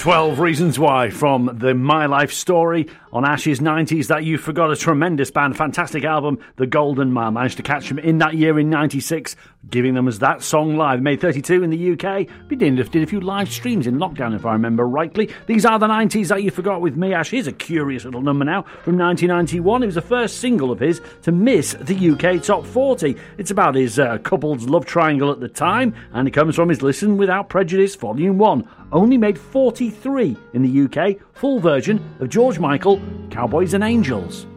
12 Reasons Why from the My Life Story on Ash's 90s That You Forgot. A tremendous band, fantastic album, The Golden Mile. Managed to catch them in that year in 96, giving them as that song live. Made 32 in the UK. We did a few live streams in lockdown, if I remember rightly. These are the 90s That You Forgot with me, Ash. Here's a curious little number now from 1991. It was the first single of his to miss the UK Top 40. It's about his couple's love triangle at the time, and it comes from his Listen Without Prejudice Volume 1. Only made 43 in the UK, full version of George Michael, Cowboys and Angels.